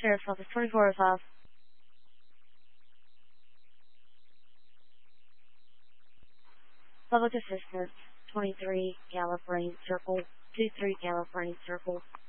Sheriff's Office, 2405. Public Assistance, 23 Gallup Range Circle, 23 Gallup Range Circle.